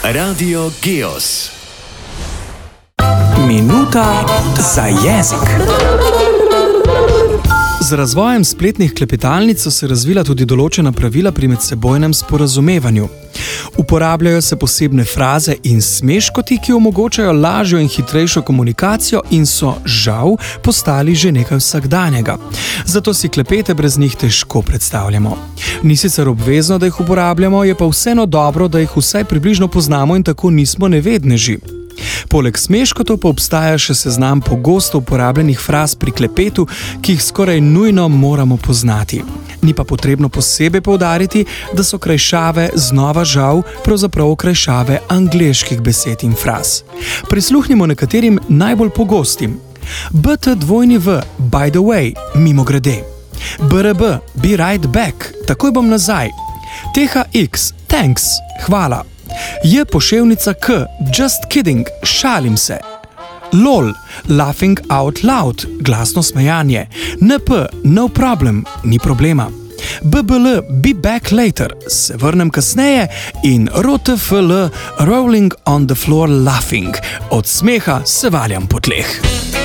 Radio Geos. Minuta za jezik. Z razvojem spletnih klepetalnic so se razvila tudi določena pravila pri medsebojnem sporazumevanju. Uporabljajo se posebne fraze in smeškoti, ki omogočajo lažjo in hitrejšo komunikacijo in so, žal, postali že nekaj vsakdanjega. Zato si klepete brez njih težko predstavljamo. Ni sicer obvezno, da jih uporabljamo, je pa vseeno dobro, da jih vsaj približno poznamo in tako nismo nevedneži. Poleg smeškotov pa obstaja še seznam pogosto uporabljenih fraz pri klepetu, ki jih skoraj nujno moramo poznati. Ni pa potrebno posebej poudariti, da so krajšave znova žal pravzaprav krajšave angleških besed in fraz. Prisluhnimo nekaterim najbolj pogostim. BTW, by the way, mimogrede. BRB, be right back, takoj bom nazaj. THX, thanks, hvala. Je poševnica K, just kidding, šalim se. LOL, laughing out loud, glasno smejanje. NP, no problem, ni problema. BBL, be back later, se vrnem kasneje. In ROTFL, rolling on the floor laughing, od smeha se valjam po tleh.